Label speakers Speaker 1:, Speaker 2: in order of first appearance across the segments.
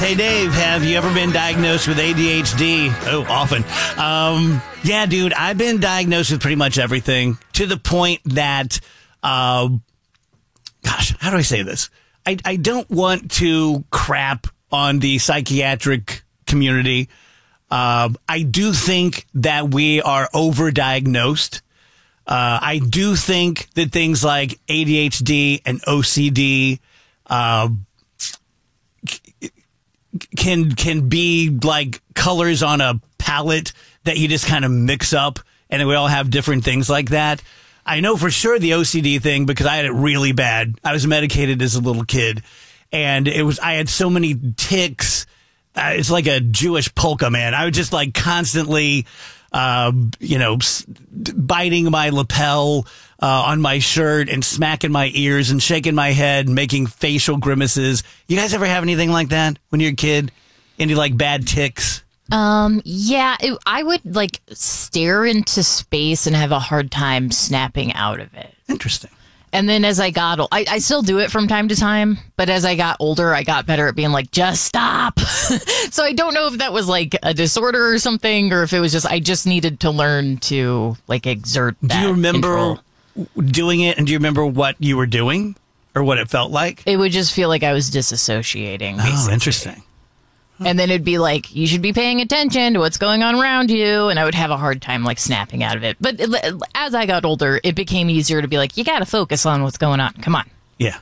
Speaker 1: Hey, Dave, have you ever been diagnosed with ADHD? Oh, often. Yeah, dude, I've been diagnosed with pretty much everything to the point that, gosh, how do I say this? I don't want to crap on the psychiatric community. I do think that we are overdiagnosed. I do think that things like ADHD and OCD, can be like colors on a palette that you just kind of mix up, and we all have different things like that. I know for sure the OCD thing because I had it really bad. I was medicated as a little kid, and I had so many tics. It's like a Jewish polka, man. I was just like constantly, biting my lapel on my shirt and smacking my ears and shaking my head and making facial grimaces. You guys ever have anything like that when you're a kid? Any like bad tics?
Speaker 2: Yeah, I would like stare into space and have a hard time snapping out of it.
Speaker 1: Interesting.
Speaker 2: And then as I got old, I still do it from time to time, but as I got older, I got better at being like, just stop. So I don't know if that was like a disorder or something, or if it was just, I just needed to learn to like exert that.
Speaker 1: Do you remember
Speaker 2: control.
Speaker 1: doing it, and do you remember what you were doing or what it felt like?
Speaker 2: It would just feel like I was disassociating. Basically.
Speaker 1: Oh, interesting.
Speaker 2: And then it'd be like, you should be paying attention to what's going on around you. And I would have a hard time like snapping out of it. But as I got older, it became easier to be like, you got to focus on what's going on. Come on.
Speaker 1: Yeah.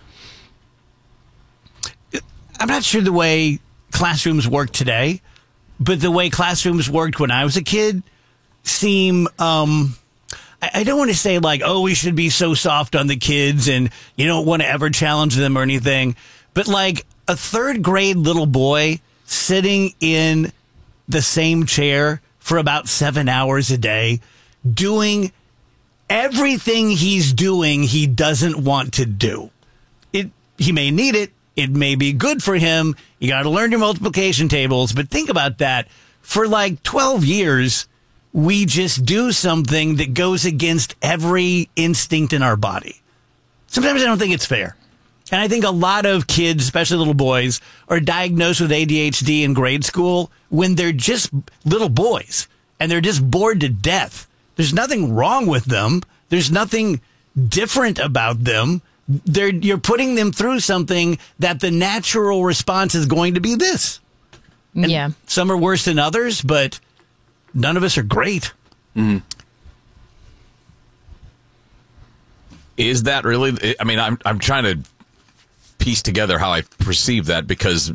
Speaker 1: I'm not sure the way classrooms work today, but the way classrooms worked when I was a kid seem, I don't want to say like, oh, we should be so soft on the kids and you don't want to ever challenge them or anything. But like a third grade little boy sitting in the same chair for about 7 hours a day, doing everything he's doing he doesn't want to do. He may need it. It may be good for him. You got to learn your multiplication tables. But think about that. For like 12 years, we just do something that goes against every instinct in our body. Sometimes I don't think it's fair. And I think a lot of kids, especially little boys, are diagnosed with ADHD in grade school when they're just little boys and they're just bored to death. There's nothing wrong with them. There's nothing different about them. You're putting them through something that the natural response is going to be this. And
Speaker 2: yeah.
Speaker 1: Some are worse than others, but none of us are great.
Speaker 3: Mm-hmm. Is that really? I mean, I'm trying to piece together how I perceive that, because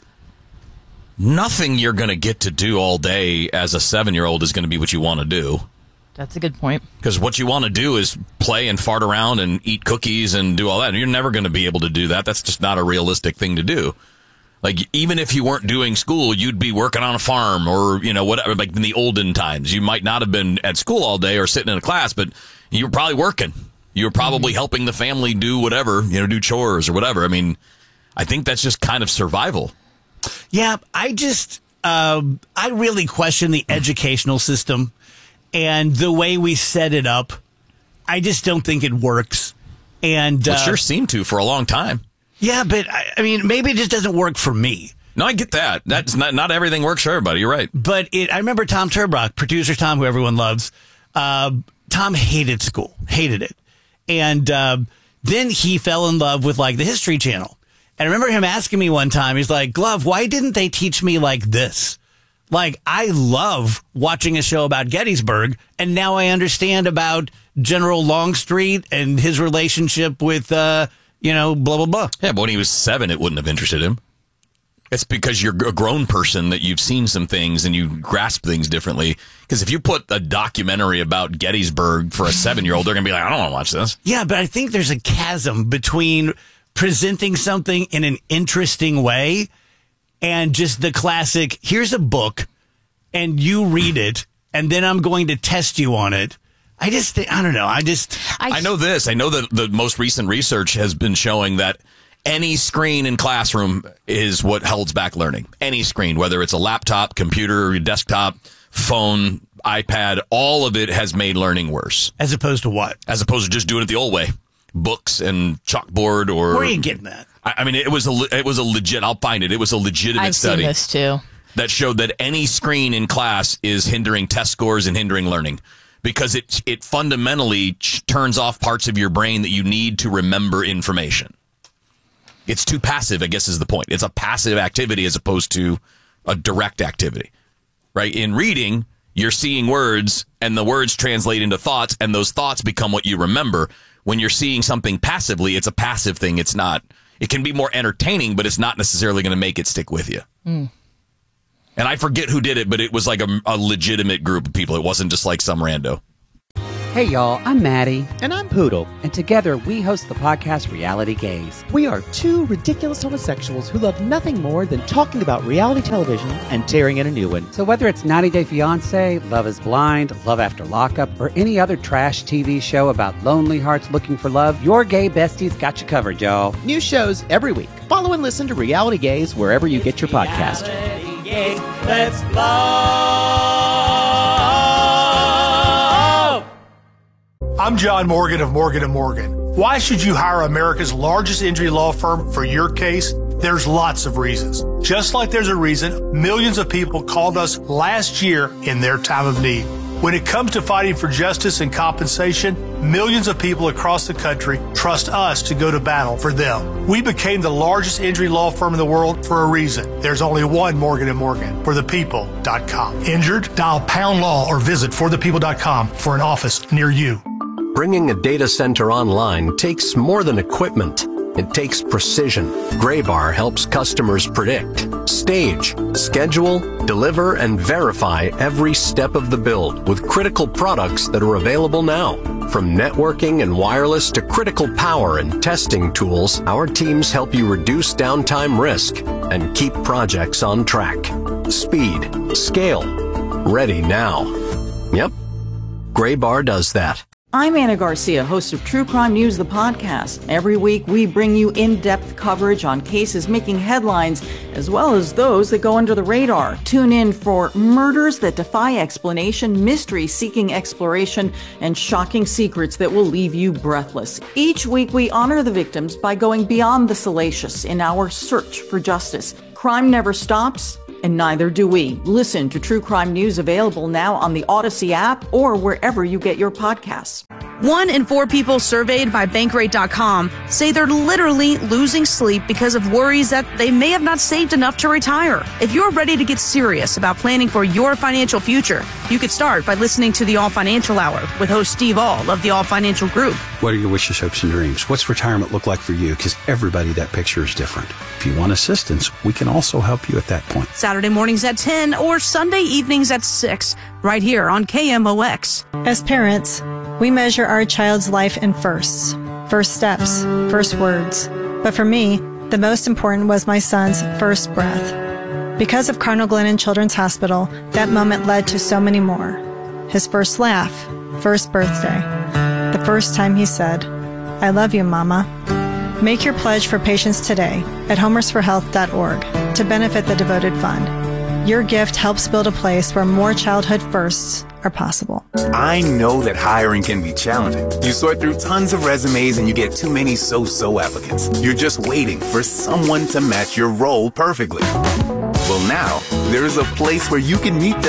Speaker 3: nothing you're going to get to do all day as a 7-year-old is going to be what you want to do.
Speaker 2: That's a good point.
Speaker 3: Because what you want to do is play and fart around and eat cookies and do all that. And you're never going to be able to do that. That's just not a realistic thing to do. Like, even if you weren't doing school, you'd be working on a farm or, whatever. Like in the olden times, you might not have been at school all day or sitting in a class, but you were probably working. You were probably helping the family do whatever, do chores or whatever. I mean, I think that's just kind of survival.
Speaker 1: Yeah, I really question the educational system and the way we set it up. I just don't think it works. And
Speaker 3: it sure seemed to for a long time.
Speaker 1: Yeah, but I mean, maybe it just doesn't work for me.
Speaker 3: No, I get that. That's not everything works for everybody. You're right.
Speaker 1: But I remember Tom Turbach, producer Tom, who everyone loves. Tom hated school, hated it. And then he fell in love with like the History Channel. And I remember him asking me one time, he's like, Glove, why didn't they teach me like this? Like, I love watching a show about Gettysburg, and now I understand about General Longstreet and his relationship with, blah, blah, blah.
Speaker 3: Yeah, but when he was 7, it wouldn't have interested him. It's because you're a grown person that you've seen some things and you grasp things differently. Because if you put a documentary about Gettysburg for a 7-year-old, they're going to be like, I don't want to watch this.
Speaker 1: Yeah, but I think there's a chasm between presenting something in an interesting way and just the classic, here's a book and you read it and then I'm going to test you on it. I don't know. I
Speaker 3: know this. I know that the most recent research has been showing that any screen in classroom is what holds back learning. Any screen, whether it's a laptop, computer, desktop, phone, iPad, all of it has made learning worse.
Speaker 1: As opposed to what?
Speaker 3: As opposed to just doing it the old way. Books and chalkboard or...
Speaker 1: Where are you getting that?
Speaker 3: I mean, it was a legit. I'll find it. It was a legitimate study.
Speaker 2: I've seen this too.
Speaker 3: That showed that any screen in class is hindering test scores and hindering learning because it fundamentally turns off parts of your brain that you need to remember information. It's too passive, I guess, is the point. It's a passive activity as opposed to a direct activity, right? In reading, you're seeing words and the words translate into thoughts and those thoughts become what you remember. When you're seeing something passively, it's a passive thing. It's not, it can be more entertaining, but it's not necessarily going to make it stick with you. Mm. And I forget who did it, but it was like a legitimate group of people. It wasn't just like some rando.
Speaker 4: Hey, y'all, I'm Maddie.
Speaker 5: And I'm Poodle.
Speaker 4: And together we host the podcast Reality Gaze.
Speaker 5: We are two ridiculous homosexuals who love nothing more than talking about reality television and tearing in a new one.
Speaker 4: So whether it's 90 Day Fiancé, Love is Blind, Love After Lockup, or any other trash TV show about lonely hearts looking for love, your gay besties got you covered, y'all.
Speaker 5: New shows every week. Follow and listen to Reality Gaze wherever you get your podcast.
Speaker 6: Reality Gaze, let's love.
Speaker 7: I'm John Morgan of Morgan & Morgan. Why should you hire America's largest injury law firm for your case? There's lots of reasons. Just like there's a reason millions of people called us last year in their time of need. When it comes to fighting for justice and compensation, millions of people across the country trust us to go to battle for them. We became the largest injury law firm in the world for a reason. There's only one Morgan & Morgan, forthepeople.com. Injured? Dial pound law or visit forthepeople.com for an office near you.
Speaker 8: Bringing a data center online takes more than equipment. It takes precision. Graybar helps customers predict, stage, schedule, deliver, and verify every step of the build with critical products that are available now. From networking and wireless to critical power and testing tools, our teams help you reduce downtime risk and keep projects on track. Speed, scale, ready now. Yep, Graybar does that.
Speaker 9: I'm Anna Garcia, host of True Crime News, the podcast. Every week, we bring you in-depth coverage on cases making headlines, as well as those that go under the radar. Tune in for murders that defy explanation, mystery seeking exploration, and shocking secrets that will leave you breathless. Each week, we honor the victims by going beyond the salacious in our search for justice. Crime never stops, and neither do we. Listen to True Crime News, available now on the Odyssey app or wherever you get your podcasts.
Speaker 10: 1 in 4 people surveyed by Bankrate.com say they're literally losing sleep because of worries that they may have not saved enough to retire. If you're ready to get serious about planning for your financial future, you could start by listening to the All Financial Hour with host Steve All of the All Financial Group.
Speaker 11: What are your wishes, hopes, and dreams? What's retirement look like for you? Because everybody, that picture is different. If you want assistance, we can also help you at that point.
Speaker 10: Saturday mornings at 10 or Sunday evenings at 6, right here on KMOX.
Speaker 12: As parents, we measure our child's life in firsts. First steps, first words. But for me, the most important was my son's first breath. Because of Cardinal Glennon Children's Hospital, that moment led to so many more. His first laugh, first birthday, the first time he said, "I love you, Mama." Make your pledge for patients today at homersforhealth.org to benefit the devoted fund. Your gift helps build a place where more childhood firsts are possible.
Speaker 13: I know that hiring can be challenging. You sort through tons of resumes and you get too many so-so applicants. You're just waiting for someone to match your role perfectly. Well, now, there is a place where you can meet them